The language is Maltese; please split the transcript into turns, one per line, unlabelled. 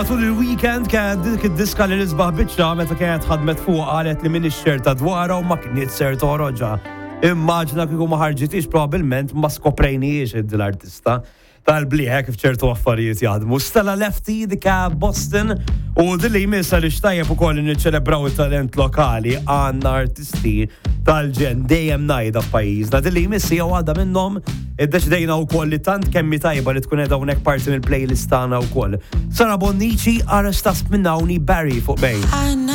Tul il-weekend kien dik id-diska li nisbaħ biċċa meta kienet ħadmet fuq qalet li min ix-xerta dwarha u ma kienet ser toħroġha. Immaġna kieku ma ħarġitix probabbilment ma skoprejniex id-l-artista tal-bliħek kif ċertu affarijiet jaħdmu. Stella Lefty dika Boston u dilli jmissa li xtajjeb ukoll niċċelebraw it-talent lokali għandna artisti tal-ġen dejjem ngħidha f'pajjiżna. Dilli jmissi jew għadha minnhom iddeċidejna wkoll li tant kemmi tajba li tkun qiegħda hawnhekk parti mill-playlist tagħna wkoll. Sara Bonnici Arestas Minnawni Barry fuq bejn.